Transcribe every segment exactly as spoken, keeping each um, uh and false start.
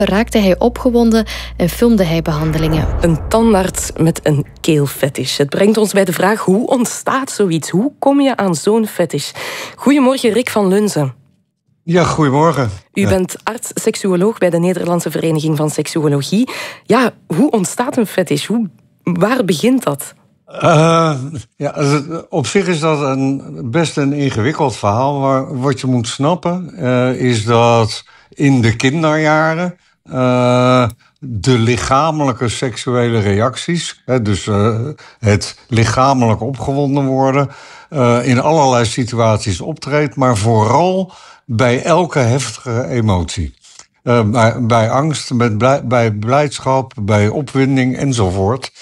raakte hij opgewonden en filmde hij behandelingen. Een tandarts met een keelfetish. Het brengt ons bij de vraag, hoe ontstaat zoiets? Hoe kom je aan zo'n fetish? Goedemorgen, Rick van Lunze. Ja, goedemorgen. U bent arts-seksuoloog bij de Nederlandse Vereniging van Seksuologie. Ja, hoe ontstaat een fetish? Hoe, waar begint dat? Uh, ja, op zich is dat een, best een ingewikkeld verhaal. Maar wat je moet snappen uh, is dat in de kinderjaren uh, de lichamelijke seksuele reacties, hè, dus uh, het lichamelijk opgewonden worden, uh, in allerlei situaties optreedt, maar vooral bij elke heftige emotie. Uh, bij, bij angst, met blij, bij blijdschap, bij opwinding enzovoort.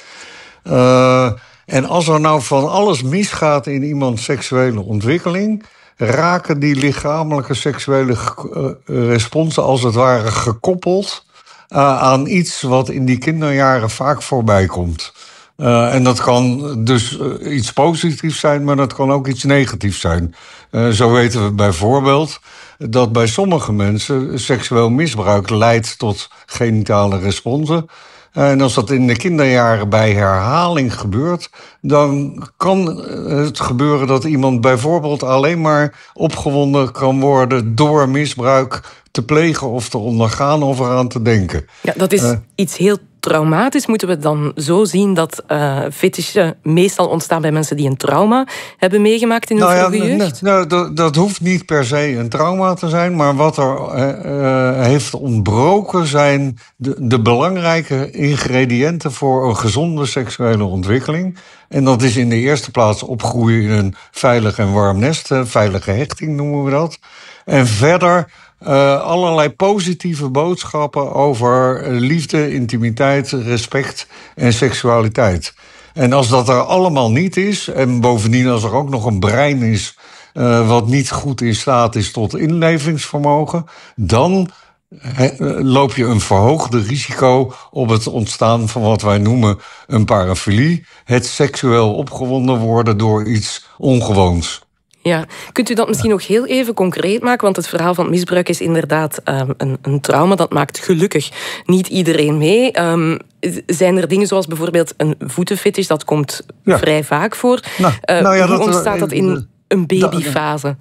Uh, en als er nou van alles misgaat in iemands seksuele ontwikkeling, raken die lichamelijke seksuele uh, responsen als het ware gekoppeld uh, aan iets wat in die kinderjaren vaak voorbij komt. Uh, en dat kan dus uh, iets positiefs zijn, maar dat kan ook iets negatiefs zijn. Uh, zo weten we bijvoorbeeld dat bij sommige mensen seksueel misbruik leidt tot genitale responsen. En als dat in de kinderjaren bij herhaling gebeurt, dan kan het gebeuren dat iemand bijvoorbeeld alleen maar opgewonden kan worden door misbruik te plegen of te ondergaan of eraan te denken. Ja, dat is uh, iets heel traumatisch. Moeten we dan zo zien dat uh, fetishen meestal ontstaan bij mensen die een trauma hebben meegemaakt in hun nou vroege ja, jeugd? Nou, dat, dat hoeft niet per se een trauma te zijn, maar wat er uh, heeft ontbroken zijn de, de belangrijke ingrediënten voor een gezonde seksuele ontwikkeling. En dat is in de eerste plaats opgroeien in een veilig en warm nest, veilige hechting noemen we dat. En verder Uh, allerlei positieve boodschappen over liefde, intimiteit, respect en seksualiteit. En als dat er allemaal niet is, en bovendien als er ook nog een brein is uh, wat niet goed in staat is tot inlevingsvermogen, dan he, loop je een verhoogde risico op het ontstaan van wat wij noemen een parafilie. Het seksueel opgewonden worden door iets ongewoons. Ja, kunt u dat misschien nog heel even concreet maken? Want het verhaal van het misbruik is inderdaad um, een, een trauma. Dat maakt gelukkig niet iedereen mee. Um, zijn er dingen zoals bijvoorbeeld een voetenfetish? Dat komt ja. vrij vaak voor. Nou, uh, nou ja, hoe dat, ontstaat dat in een babyfase?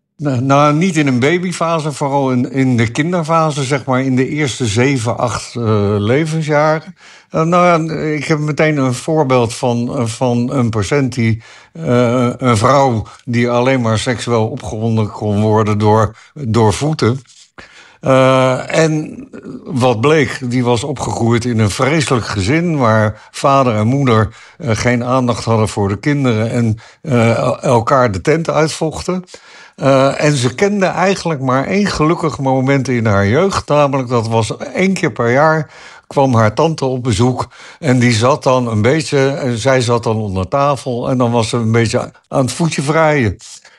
Nou, niet in een babyfase, vooral in, in de kinderfase, zeg maar in de eerste zeven, acht uh, levensjaren. Uh, nou ja, ik heb meteen een voorbeeld van, uh, van een patiënt die, uh, een vrouw die alleen maar seksueel opgewonden kon worden door, door voeten. Uh, en wat bleek, die was opgegroeid in een vreselijk gezin waar vader en moeder uh, geen aandacht hadden voor de kinderen en uh, elkaar de tent uitvochten. Uh, en ze kende eigenlijk maar één gelukkig moment in haar jeugd. Namelijk, dat was één keer per jaar kwam haar tante op bezoek. En die zat dan een beetje, en zij zat dan onder tafel. En dan was ze een beetje aan het voetje vrijen.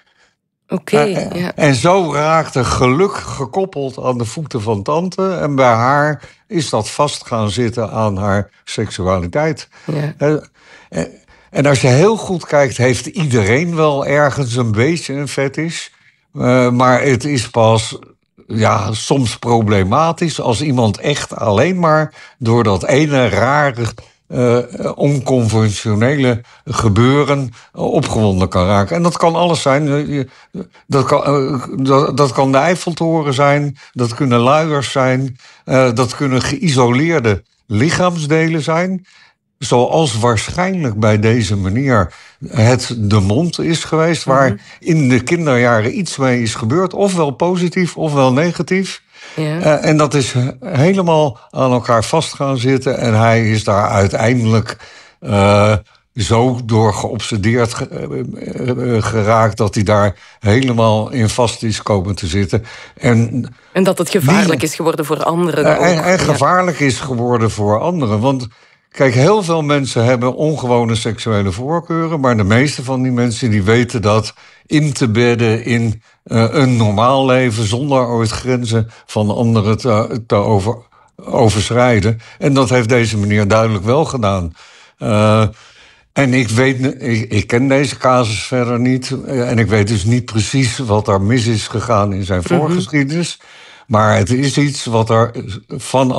Oké, okay, uh, ja. En zo raakte geluk gekoppeld aan de voeten van tante. En bij haar is dat vast gaan zitten aan haar seksualiteit. Ja. Uh, uh, En als je heel goed kijkt, heeft iedereen wel ergens een beetje een fetish. Uh, maar het is pas ja, soms problematisch als iemand echt alleen maar door dat ene rare, uh, onconventionele gebeuren opgewonden kan raken. En dat kan alles zijn. Dat kan, uh, dat, dat kan de Eiffeltoren zijn, dat kunnen luiers zijn, uh, dat kunnen geïsoleerde lichaamsdelen zijn. Zoals waarschijnlijk bij deze meneer het de mond is geweest, waar mm-hmm. in de kinderjaren iets mee is gebeurd, ofwel positief ofwel negatief. Ja. Uh, en dat is helemaal aan elkaar vast gaan zitten. En hij is daar uiteindelijk uh, zo door geobsedeerd ge- uh, geraakt dat hij daar helemaal in vast is komen te zitten. En, en dat het gevaarlijk die, is geworden voor anderen. Uh, en, en gevaarlijk ja. is geworden voor anderen. Want kijk, heel veel mensen hebben ongewone seksuele voorkeuren, maar de meeste van die mensen die weten dat in te bedden in uh, een normaal leven zonder ooit grenzen van anderen te, te over, overschrijden. En dat heeft deze meneer duidelijk wel gedaan. Uh, en ik weet, ik, ik ken deze casus verder niet. En ik weet dus niet precies wat er mis is gegaan in zijn voorgeschiedenis. Maar het is iets wat er van